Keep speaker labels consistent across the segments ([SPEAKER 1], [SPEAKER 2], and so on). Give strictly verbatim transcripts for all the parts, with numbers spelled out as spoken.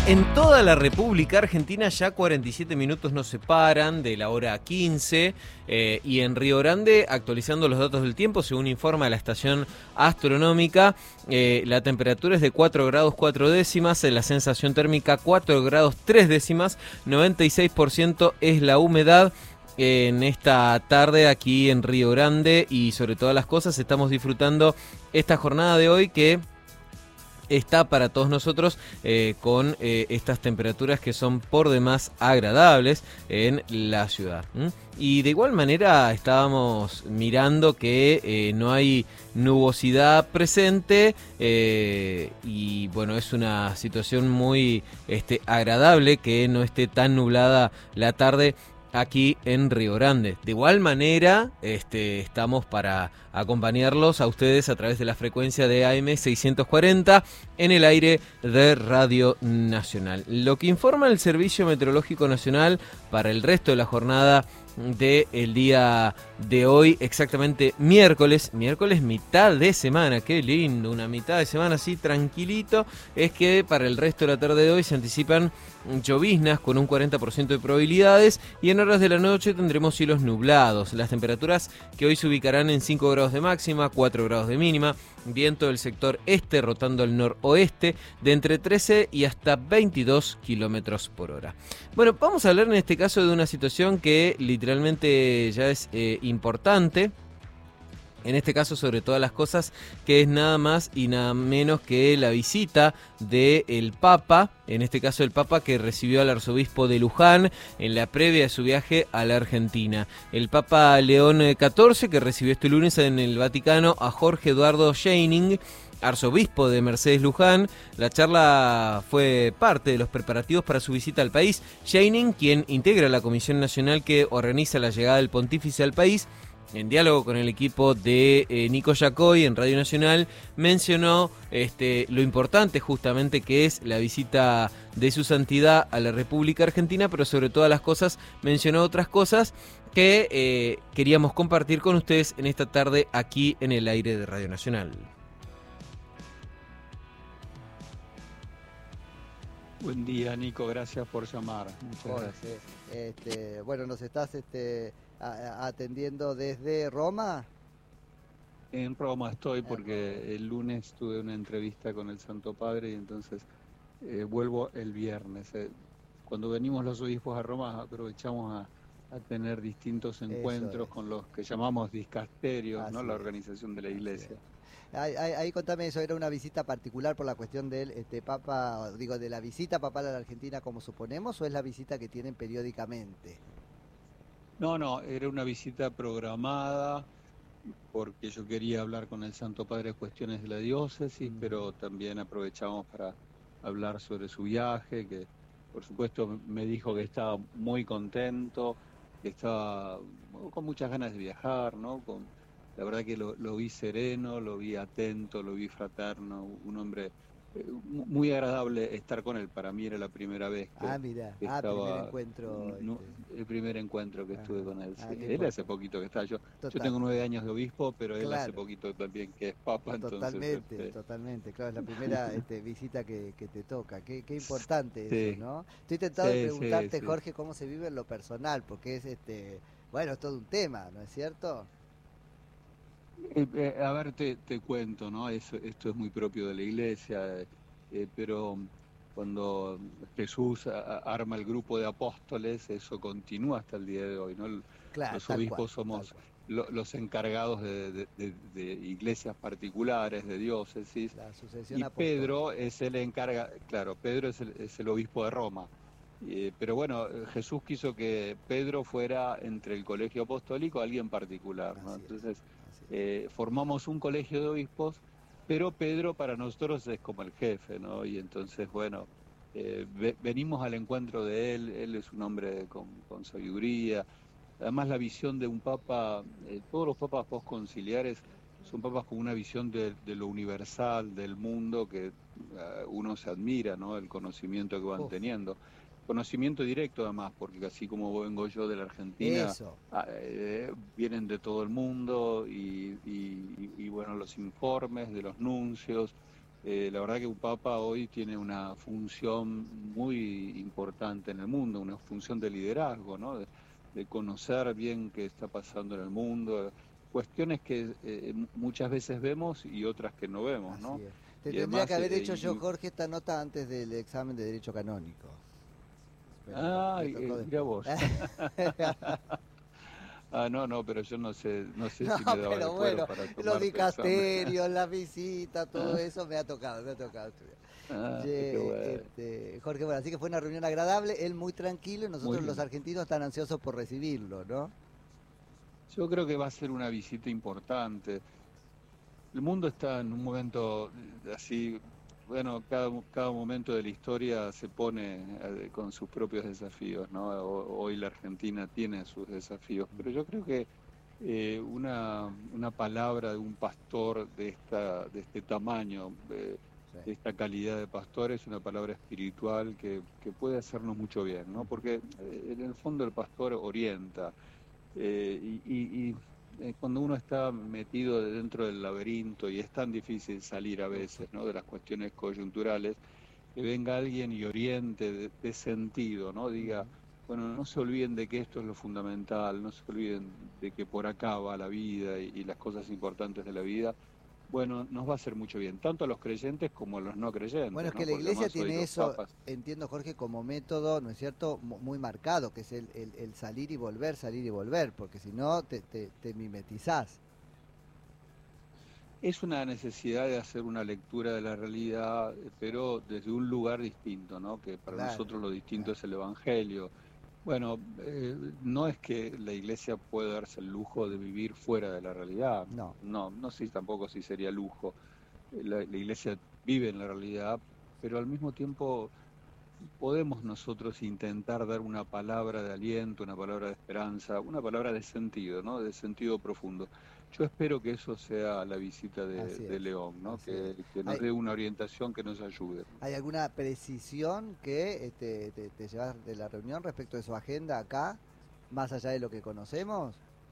[SPEAKER 1] En toda la República Argentina ya cuarenta y siete minutos nos separan de la hora quince eh, y en Río Grande, actualizando los datos del tiempo, según informa la estación astronómica, eh, la temperatura es de cuatro grados cuatro décimas, la sensación térmica cuatro grados tres décimas, noventa y seis por ciento es la humedad. En esta tarde aquí en Río Grande y sobre todas las cosas estamos disfrutando esta jornada de hoy que está para todos nosotros eh, con eh, estas temperaturas que son por demás agradables en la ciudad. ¿Mm? Y de igual manera estábamos mirando que eh, no hay nubosidad presente eh, y bueno, es una situación muy este, agradable que no esté tan nublada la tarde aquí en Río Grande. De igual manera, este, estamos para acompañarlos a ustedes a través de la frecuencia de A M seiscientos cuarenta en el aire de Radio Nacional. Lo que informa el Servicio Meteorológico Nacional para el resto de la jornada del día de hoy, exactamente miércoles, miércoles mitad de semana, qué lindo, una mitad de semana así tranquilito, es que para el resto de la tarde de hoy se anticipan lloviznas con un cuarenta por ciento de probabilidades y en horas de la noche tendremos cielos nublados. Las temperaturas que hoy se ubicarán en cinco grados de máxima, cuatro grados de mínima, viento del sector este rotando al noroeste de entre trece y hasta veintidós kilómetros por hora. Bueno, vamos a hablar en este caso de una situación que literalmente ya es eh, importante. En este caso, sobre todas las cosas, que es nada más y nada menos que la visita del Papa, en este caso el Papa que recibió al arzobispo de Luján en la previa de su viaje a la Argentina. El Papa León catorce, que recibió este lunes en el Vaticano a Jorge Eduardo Scheining, arzobispo de Mercedes Luján. La charla fue parte de los preparativos para su visita al país. Scheining, quien integra la comisión nacional que organiza la llegada del pontífice al país, en diálogo con el equipo de eh, Nico Yacoy en Radio Nacional, mencionó este, lo importante justamente que es la visita de su santidad a la República Argentina, pero sobre todas las cosas mencionó otras cosas que eh, queríamos compartir con ustedes en esta tarde aquí en el aire de Radio Nacional.
[SPEAKER 2] Buen día, Nico, gracias por llamar. Muchas
[SPEAKER 3] Jorge,
[SPEAKER 2] gracias.
[SPEAKER 3] este, bueno, nos estás este, a, a, atendiendo desde Roma.
[SPEAKER 2] En Roma estoy porque el lunes tuve una entrevista con el Santo Padre y entonces eh, vuelvo el viernes. Eh, cuando venimos los obispos a Roma aprovechamos a, a tener distintos encuentros con los que llamamos discasterios, ¿no? La organización de la Iglesia.
[SPEAKER 3] Ahí, ahí, ahí contame eso, ¿era una visita particular por la cuestión del este, Papa, digo, de la visita papal a la Argentina como suponemos, o es la visita que tienen periódicamente?
[SPEAKER 2] No, no, era una visita programada porque yo quería hablar con el Santo Padre de cuestiones de la diócesis, mm. pero también aprovechamos para hablar sobre su viaje, que por supuesto me dijo que estaba muy contento, que estaba con muchas ganas de viajar, ¿no? Con, la verdad que lo, lo vi sereno, lo vi atento, lo vi fraterno, un hombre eh, muy agradable estar con él. Para mí era la primera vez que,
[SPEAKER 3] ah, mira.
[SPEAKER 2] que
[SPEAKER 3] ah,
[SPEAKER 2] estaba...
[SPEAKER 3] primer encuentro.
[SPEAKER 2] No,
[SPEAKER 3] este...
[SPEAKER 2] El primer encuentro que ah, estuve con él.
[SPEAKER 3] Ah,
[SPEAKER 2] sí. Él hace poquito que está. Yo, yo tengo nueve años de obispo, pero él claro. hace poquito también que es papa.
[SPEAKER 3] Totalmente,
[SPEAKER 2] entonces, este...
[SPEAKER 3] totalmente. Claro, es la primera este, visita que, que te toca. Qué, qué importante sí. eso, ¿no? Estoy tentado sí, de preguntarte, sí, Jorge, sí. cómo se vive en lo personal, porque es, este, bueno, es todo un tema, ¿no es cierto?
[SPEAKER 2] Eh, eh, a ver, te, te cuento, ¿no? Eso, esto es muy propio de la Iglesia, eh, pero cuando Jesús a, a, arma el grupo de apóstoles, eso continúa hasta el día de hoy, ¿no? El, claro, los obispos cual, somos lo, los encargados de, de, de, de iglesias particulares, de diócesis,
[SPEAKER 3] la sucesión
[SPEAKER 2] y
[SPEAKER 3] apostólica.
[SPEAKER 2] Pedro es el encarga, claro, Pedro es el, es el obispo de Roma. Eh, pero bueno, Jesús quiso que Pedro fuera entre el colegio apostólico alguien particular, ¿no? Entonces eh, formamos un colegio de obispos, pero Pedro para nosotros es como el jefe, ¿no? Y entonces, bueno, eh, ve, venimos al encuentro de él, él es un hombre con, con sabiduría. Además la visión de un papa, eh, todos los papas postconciliares son papas con una visión de, de lo universal, del mundo, que uh, uno se admira, ¿no? El conocimiento que van oh. teniendo. Conocimiento directo además, porque así como vengo yo de la Argentina, eh, vienen de todo el mundo y, y, y bueno, los informes de los nuncios, Eh, la verdad que un papa hoy tiene una función muy importante en el mundo, una función de liderazgo, ¿no? De, de conocer bien qué está pasando en el mundo, cuestiones que eh, muchas veces vemos y otras que no vemos, ¿no?
[SPEAKER 3] Así es. Te
[SPEAKER 2] Y
[SPEAKER 3] tendría
[SPEAKER 2] además,
[SPEAKER 3] que haber
[SPEAKER 2] eh,
[SPEAKER 3] hecho
[SPEAKER 2] y-
[SPEAKER 3] yo, Jorge, esta nota antes del examen de Derecho Canónico. Pero
[SPEAKER 2] Ah,
[SPEAKER 3] me
[SPEAKER 2] eh,
[SPEAKER 3] tocó
[SPEAKER 2] mira
[SPEAKER 3] después.
[SPEAKER 2] vos. Ah, no, no, pero yo no sé, no sé
[SPEAKER 3] No,
[SPEAKER 2] si me daba el
[SPEAKER 3] pero
[SPEAKER 2] cuero
[SPEAKER 3] bueno,
[SPEAKER 2] para
[SPEAKER 3] los
[SPEAKER 2] tomarte examen.
[SPEAKER 3] dicasterios, la visita, todo eso me ha tocado, me ha tocado estudiar.
[SPEAKER 2] Ah, qué
[SPEAKER 3] Ye,
[SPEAKER 2] bueno.
[SPEAKER 3] este, Jorge, bueno, así que fue una reunión agradable, él muy tranquilo y
[SPEAKER 2] Muy
[SPEAKER 3] nosotros los
[SPEAKER 2] lindo.
[SPEAKER 3] argentinos tan ansiosos por recibirlo, ¿no?
[SPEAKER 2] Yo creo que va a ser una visita importante. El mundo está en un momento eh, así, bueno, cada, cada momento de la historia se pone eh, con sus propios desafíos, ¿no? Ho- Hoy la Argentina tiene sus desafíos, pero yo creo que eh, una, una palabra de un pastor de, esta, de este tamaño, eh,
[SPEAKER 3] Sí.
[SPEAKER 2] de esta calidad de pastor, es una palabra espiritual que, que puede hacernos mucho bien, ¿no? Porque eh, en el fondo el pastor orienta. Eh, y, y- y, eh, cuando uno está metido dentro del laberinto y es tan difícil salir a veces, ¿no? De las cuestiones coyunturales, que venga alguien y oriente de, de sentido, ¿no? Diga, bueno, no se olviden de que esto es lo fundamental, no se olviden de que por acá va la vida y, y las cosas importantes de la vida. Bueno, nos va a hacer mucho bien, tanto a los creyentes como a los no
[SPEAKER 3] Bueno,
[SPEAKER 2] creyentes,
[SPEAKER 3] es que
[SPEAKER 2] ¿no?
[SPEAKER 3] la
[SPEAKER 2] Porque
[SPEAKER 3] iglesia
[SPEAKER 2] además hoy
[SPEAKER 3] tiene
[SPEAKER 2] los
[SPEAKER 3] eso,
[SPEAKER 2] papas...
[SPEAKER 3] entiendo Jorge, como método, ¿no es cierto?, Mu- muy marcado, que es el, el- el salir y volver, salir y volver, porque si no te, te, te mimetizás.
[SPEAKER 2] Es una necesidad de hacer una lectura de la realidad, eh, pero desde un lugar distinto, ¿no? Que para
[SPEAKER 3] Claro,
[SPEAKER 2] nosotros lo distinto
[SPEAKER 3] claro.
[SPEAKER 2] es el Evangelio. Bueno, eh, no es que la iglesia pueda darse el lujo de vivir fuera de la realidad.
[SPEAKER 3] No.
[SPEAKER 2] No, no sé tampoco si sería lujo. Eh, La, la iglesia vive en la realidad, pero al mismo tiempo podemos nosotros intentar dar una palabra de aliento, una palabra de esperanza, una palabra de sentido, ¿no? De sentido profundo. Yo espero que eso sea la visita de,
[SPEAKER 3] Así
[SPEAKER 2] de
[SPEAKER 3] es,
[SPEAKER 2] León, ¿no?
[SPEAKER 3] así es.
[SPEAKER 2] Que, que nos
[SPEAKER 3] ¿Hay,
[SPEAKER 2] dé una orientación que nos ayude.
[SPEAKER 3] hay alguna precisión que este, te, te llevas de la reunión respecto de su agenda acá, más allá de lo que conocemos?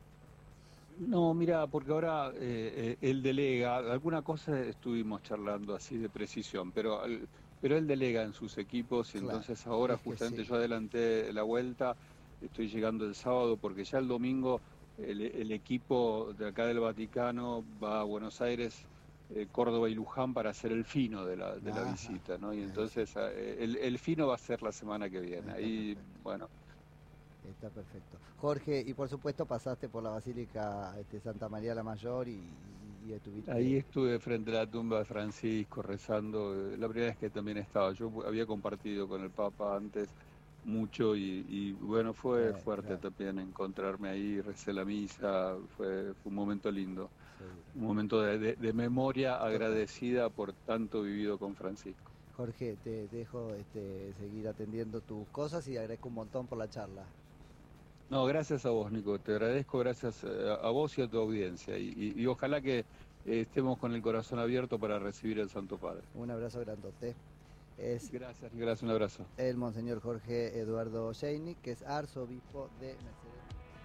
[SPEAKER 2] No, mira, porque ahora eh, eh, él delega, alguna cosa estuvimos charlando así de precisión, pero, al- pero él delega en sus equipos y
[SPEAKER 3] Claro,
[SPEAKER 2] entonces ahora
[SPEAKER 3] es que
[SPEAKER 2] justamente
[SPEAKER 3] sí.
[SPEAKER 2] yo adelanté la vuelta, estoy llegando el sábado porque ya el domingo el, el equipo de acá del Vaticano va a Buenos Aires, eh, Córdoba y Luján para hacer el fino de la, de la
[SPEAKER 3] Ajá,
[SPEAKER 2] visita, ¿no? Y
[SPEAKER 3] ahí sí,
[SPEAKER 2] entonces eh, el, el fino va a ser la semana que viene.
[SPEAKER 3] está
[SPEAKER 2] Ahí,
[SPEAKER 3] perfecto.
[SPEAKER 2] bueno.
[SPEAKER 3] Está perfecto. Jorge, y por supuesto pasaste por la Basílica este, Santa María la Mayor y, y
[SPEAKER 2] Ahí
[SPEAKER 3] estuviste...
[SPEAKER 2] estuve frente a la tumba de Francisco rezando, eh, la primera vez que también estaba. Yo había compartido con el Papa antes mucho y, y bueno, fue
[SPEAKER 3] Eh,
[SPEAKER 2] fuerte
[SPEAKER 3] claro,
[SPEAKER 2] también encontrarme ahí, recé la misa, fue, fue un momento lindo,
[SPEAKER 3] seguro.
[SPEAKER 2] un momento de, de- de memoria
[SPEAKER 3] Total.
[SPEAKER 2] agradecida por tanto vivido con Francisco.
[SPEAKER 3] Jorge, te dejo este, seguir atendiendo tus cosas y agradezco un montón por la charla.
[SPEAKER 2] No, gracias a vos, Nico, te agradezco, gracias eh, a vos y a tu audiencia y, y- y ojalá que eh, estemos con el corazón abierto para recibir al Santo Padre.
[SPEAKER 3] Un abrazo grandote. Es
[SPEAKER 2] Gracias, Nicolás, un abrazo.
[SPEAKER 3] el Monseñor Jorge Eduardo Sheini, que es arzobispo de Mercedes.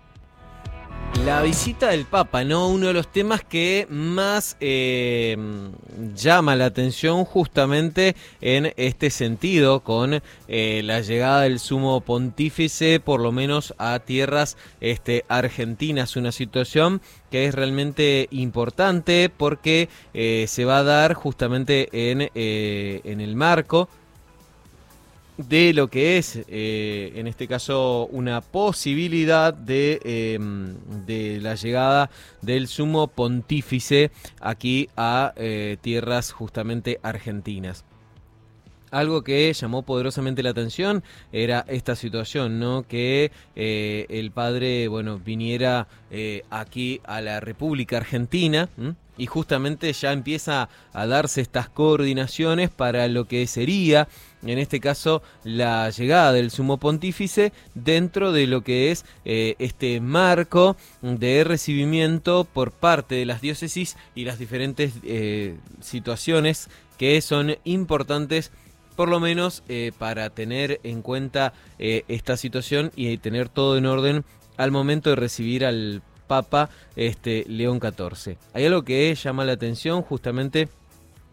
[SPEAKER 1] La visita del Papa, ¿no? Uno de los temas que más eh, llama la atención justamente en este sentido, con eh, la llegada del sumo pontífice, por lo menos a tierras este, argentinas. Una situación que es realmente importante porque eh, se va a dar justamente en, eh, en el marco de lo que es, eh, en este caso, una posibilidad de, eh, de la llegada del sumo pontífice aquí a eh, tierras justamente argentinas. Algo que llamó poderosamente la atención era esta situación, ¿no? Que eh, el padre, bueno, viniera eh, aquí a la República Argentina, ¿m? Y justamente ya empieza a darse estas coordinaciones para lo que sería, en este caso, la llegada del sumo pontífice dentro de lo que es eh, este marco de recibimiento por parte de las diócesis y las diferentes eh, situaciones que son importantes, por lo menos eh, para tener en cuenta eh, esta situación y tener todo en orden al momento de recibir al Papa este, León catorce. Hay algo que llama la atención justamente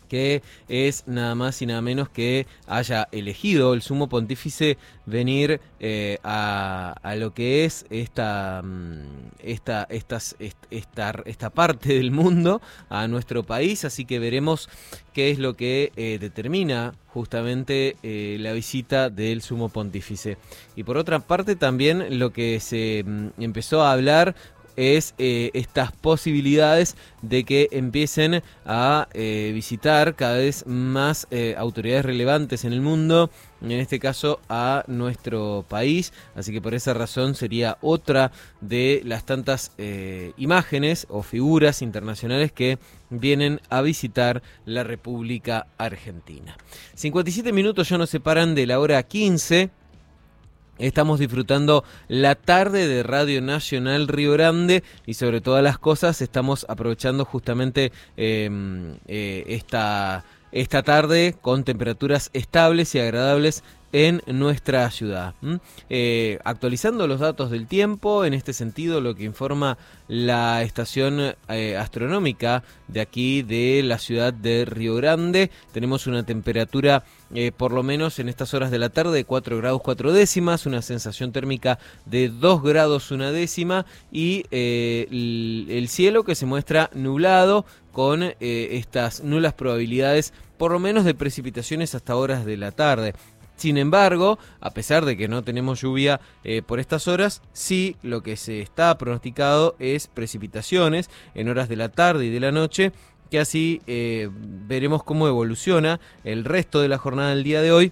[SPEAKER 1] que es nada más y nada menos que haya elegido el sumo pontífice venir eh, a, a lo que es esta, esta, estas, esta, esta parte del mundo, a nuestro país, así que veremos qué es lo que eh, determina justamente eh, la visita del sumo pontífice. Y por otra parte también lo que se mm, empezó a hablar es eh, estas posibilidades de que empiecen a eh, visitar cada vez más eh, autoridades relevantes en el mundo, en este caso a nuestro país, así que por esa razón sería otra de las tantas eh, imágenes o figuras internacionales que vienen a visitar la República Argentina. cincuenta y siete minutos ya nos separan de la hora quince. Estamos disfrutando la tarde de Radio Nacional Río Grande y sobre todas las cosas estamos aprovechando justamente eh, eh, esta, esta tarde con temperaturas estables y agradables en nuestra ciudad. ¿Mm? Eh, actualizando los datos del tiempo, en este sentido lo que informa la estación eh, astronómica de aquí de la ciudad de Río Grande, tenemos una temperatura eh, por lo menos en estas horas de la tarde de cuatro grados cuatro décimas, una sensación térmica de dos grados una décima y eh, el, el cielo que se muestra nublado con eh, estas nulas probabilidades por lo menos de precipitaciones hasta horas de la tarde. Sin embargo, a pesar de que no tenemos lluvia eh, por estas horas, sí lo que se está pronosticado es precipitaciones en horas de la tarde y de la noche, que así eh, veremos cómo evoluciona el resto de la jornada del día de hoy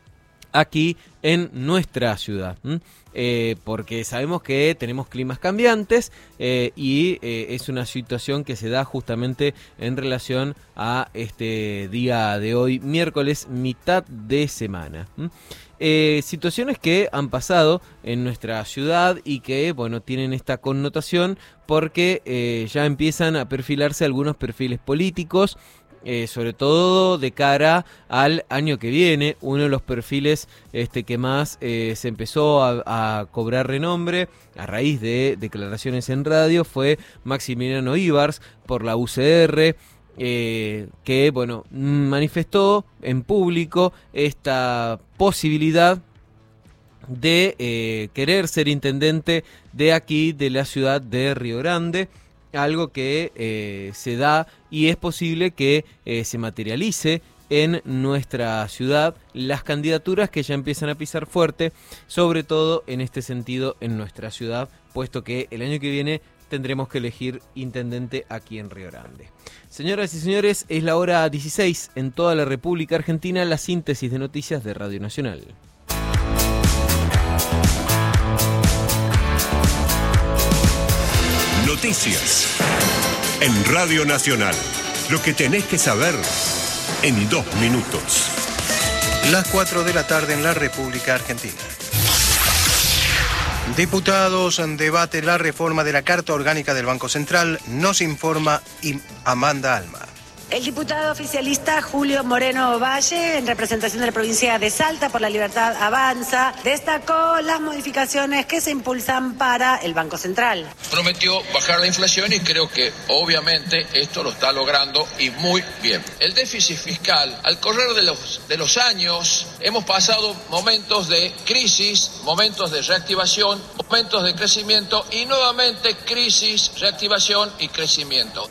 [SPEAKER 1] aquí en nuestra ciudad. ¿Mm? Eh, porque sabemos que tenemos climas cambiantes eh, y eh, es una situación que se da justamente en relación a este día de hoy, miércoles, mitad de semana. ¿Mm? Eh, situaciones que han pasado en nuestra ciudad y que, bueno, tienen esta connotación porque eh, ya empiezan a perfilarse algunos perfiles políticos, Eh, sobre todo de cara al año que viene. Uno de los perfiles este, que más eh, se empezó a, a cobrar renombre a raíz de declaraciones en radio fue Maximiliano Ibars por la U C R, eh, que bueno, manifestó en público esta posibilidad de eh, querer ser intendente de aquí, de la ciudad de Río Grande, algo que eh, se da y es posible que eh, se materialice en nuestra ciudad las candidaturas que ya empiezan a pisar fuerte, sobre todo en este sentido en nuestra ciudad, puesto que el año que viene tendremos que elegir intendente aquí en Río Grande. Señoras y señores, es la hora dieciséis en toda la República Argentina, la síntesis de noticias de Radio Nacional.
[SPEAKER 4] Noticias en Radio Nacional. Lo que tenés que saber en dos minutos.
[SPEAKER 5] Las cuatro de la tarde en la República Argentina. Diputados debaten la reforma de la Carta Orgánica del Banco Central, nos informa Amanda Alma.
[SPEAKER 6] El diputado oficialista Julio Moreno Valle, en representación de la provincia de Salta por la Libertad Avanza, destacó las modificaciones que se impulsan para el Banco Central.
[SPEAKER 7] Prometió bajar la inflación y creo que obviamente esto lo está logrando y muy bien. El déficit fiscal, al correr de los, de los años, hemos pasado momentos de crisis, momentos de reactivación, momentos de crecimiento y nuevamente crisis, reactivación y crecimiento.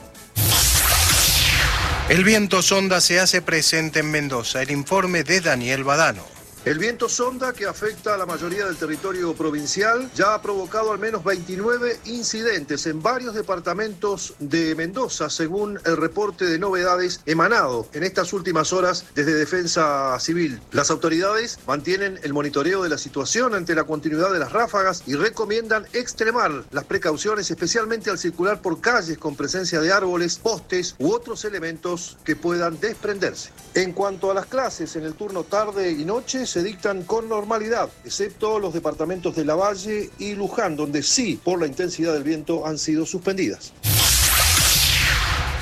[SPEAKER 5] El viento sonda se hace presente en Mendoza. El informe de Daniel Badano.
[SPEAKER 8] El viento sonda, que afecta a la mayoría del territorio provincial, ya ha provocado al menos veintinueve incidentes en varios departamentos de Mendoza, según el reporte de novedades emanado en estas últimas horas desde Defensa Civil. Las autoridades mantienen el monitoreo de la situación ante la continuidad de las ráfagas y recomiendan extremar las precauciones, especialmente al circular por calles con presencia de árboles, postes u otros elementos que puedan desprenderse. En cuanto a las clases, en el turno tarde y noche se dictan con normalidad, excepto los departamentos de Lavalle y Luján, donde sí, por la intensidad del viento, han sido suspendidas.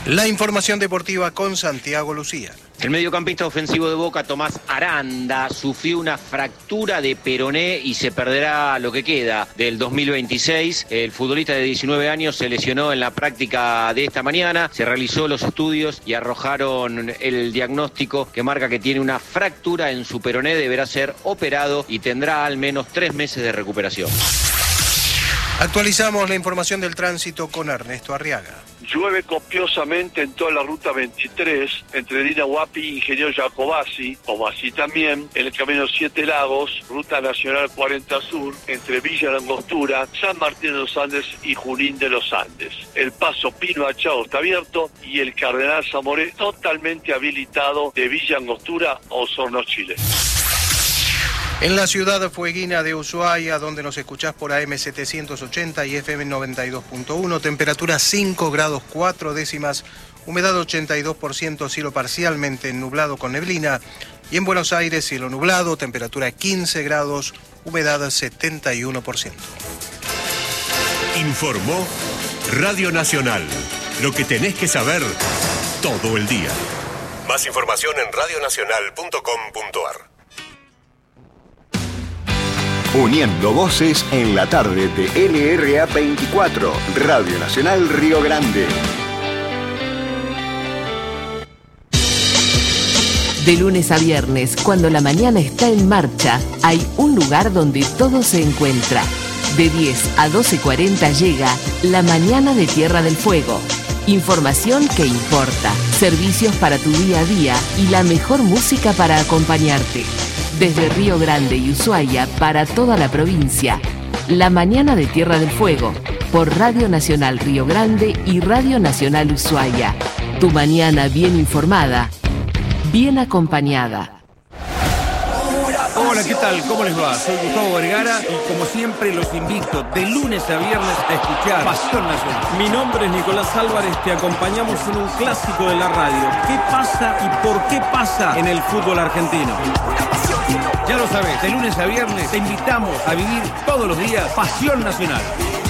[SPEAKER 5] La información deportiva con Santiago Lucía.
[SPEAKER 9] El mediocampista ofensivo de Boca, Tomás Aranda, sufrió una fractura de peroné y se perderá lo que queda del dos mil veintiséis. El futbolista de diecinueve años se lesionó en la práctica de esta mañana. Se realizó los estudios y arrojaron el diagnóstico que marca que tiene una fractura en su peroné. Deberá ser operado y tendrá al menos tres meses de recuperación.
[SPEAKER 5] Actualizamos la información del tránsito con Ernesto Arriaga.
[SPEAKER 10] Llueve copiosamente en toda la ruta veintitrés, entre Dina Huapi e Ingeniero Jacobasi, como así también en el camino Siete Lagos, ruta nacional cuarenta Sur, entre Villa Langostura, San Martín de los Andes y Junín de los Andes. El paso Pino Achao está abierto y el Cardenal Zamoré totalmente habilitado de Villa Angostura a Osorno, Chile.
[SPEAKER 5] En la ciudad fueguina de Ushuaia, donde nos escuchás por A M setecientos ochenta y F M noventa y dos punto uno, temperatura cinco grados cuatro décimas, humedad ochenta y dos por ciento, cielo parcialmente nublado con neblina. Y en Buenos Aires, cielo nublado, temperatura quince grados, humedad setenta y uno por ciento.
[SPEAKER 4] Informó Radio Nacional. Lo que tenés que saber todo el día. Más información en radio nacional punto com punto a r.
[SPEAKER 11] Uniendo voces en la tarde de L R A veinticuatro, Radio Nacional Río Grande.
[SPEAKER 12] De lunes a viernes, cuando la mañana está en marcha, hay un lugar donde todo se encuentra. De diez a doce cuarenta llega La Mañana de Tierra del Fuego. Información que importa, servicios para tu día a día y la mejor música para acompañarte. Desde Río Grande y Ushuaia para toda la provincia, La Mañana de Tierra del Fuego, por Radio Nacional Río Grande y Radio Nacional Ushuaia. Tu mañana bien informada, bien acompañada.
[SPEAKER 13] Hola, ¿qué tal? ¿Cómo les va? Soy Gustavo Vergara y como siempre los invito de lunes a viernes a escuchar Pasión Nacional.
[SPEAKER 14] Mi nombre es Nicolás Álvarez, te acompañamos en un clásico de la radio. ¿Qué pasa y por qué pasa en el fútbol argentino?
[SPEAKER 13] Ya lo sabes, de lunes a viernes te invitamos a vivir todos los días Pasión Nacional.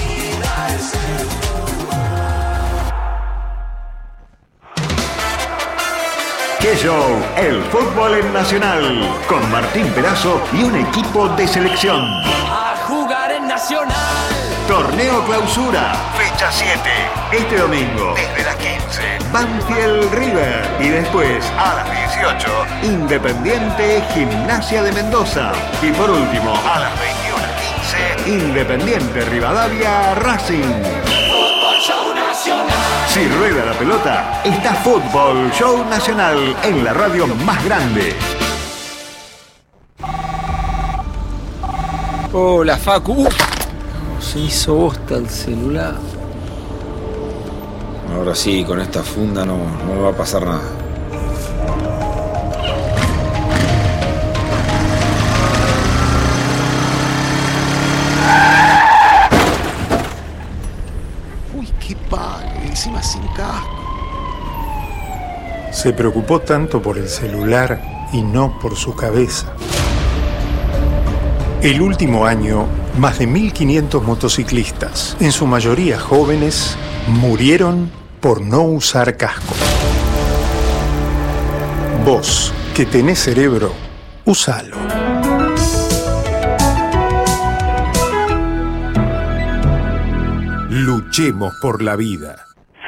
[SPEAKER 11] ¡Qué show! El fútbol en Nacional, con Martín Perazo y un equipo de selección.
[SPEAKER 15] A jugar en Nacional.
[SPEAKER 11] Torneo Clausura, fecha siete. Este domingo, desde las quince, Banfield River. Y después, a las dieciocho, Independiente Gimnasia de Mendoza. Y por último, a las veintiuno quince, Independiente Rivadavia Racing.
[SPEAKER 15] Fútbol Show Nacional.
[SPEAKER 11] Si rueda la pelota, está Fútbol Show Nacional en la radio más grande.
[SPEAKER 16] Hola, Facu. Uh, se hizo bosta el celular. Ahora sí, con esta funda no, no me va a pasar nada.
[SPEAKER 17] Uy, qué pague, encima sin casco.
[SPEAKER 18] Se preocupó tanto por el celular y no por su cabeza. El último año, más de mil quinientos motociclistas, en su mayoría jóvenes, murieron por no usar casco. Vos, que tenés cerebro, usalo. Luchemos por la vida.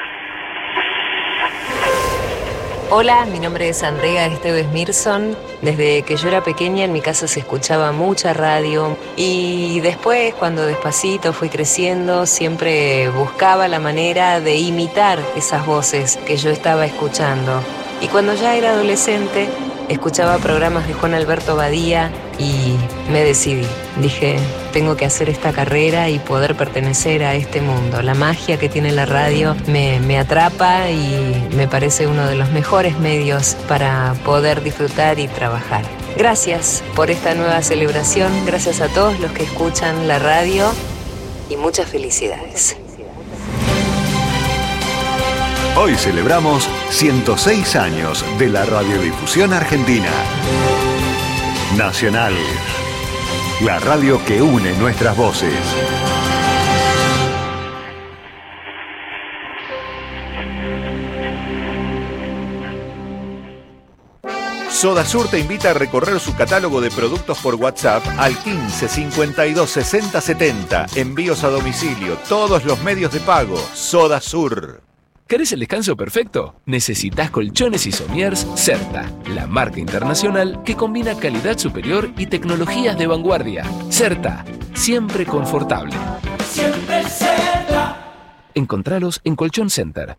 [SPEAKER 19] Hola, mi nombre es Andrea Esteves Mirson. Desde que yo era pequeña en mi casa se escuchaba mucha radio y después, cuando despacito fui creciendo, siempre buscaba la manera de imitar esas voces que yo estaba escuchando. Y cuando ya era adolescente, escuchaba programas de Juan Alberto Badía y me decidí. Dije, tengo que hacer esta carrera y poder pertenecer a este mundo. La magia que tiene la radio me, me atrapa y me parece uno de los mejores medios para poder disfrutar y trabajar. Gracias por esta nueva celebración, gracias a todos los que escuchan la radio y muchas felicidades.
[SPEAKER 11] Hoy celebramos ciento seis años de la radiodifusión argentina. Nacional, la radio que une nuestras voces.
[SPEAKER 20] Sodasur te invita a recorrer su catálogo de productos por WhatsApp al quince cincuenta y dos sesenta setenta. Envíos a domicilio, todos los medios de pago. Sodasur.
[SPEAKER 21] ¿Querés el descanso perfecto? Necesitas colchones y somiers Certa, la marca internacional que combina calidad superior y tecnologías de vanguardia. Certa, siempre confortable.
[SPEAKER 15] Siempre Certa.
[SPEAKER 21] Encontralos en Colchón Center.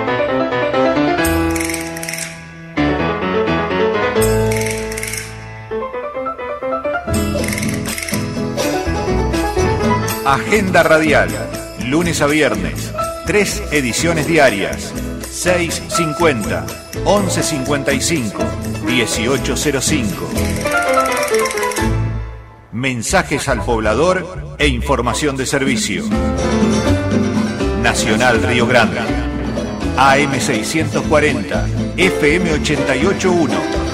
[SPEAKER 20] Agenda radial, lunes a viernes. Tres ediciones diarias, seis cincuenta, once cincuenta y cinco, dieciocho cero cinco. Mensajes al poblador e información de servicio. Nacional Río Grande, A M seiscientos cuarenta, F M ochenta y ocho punto uno.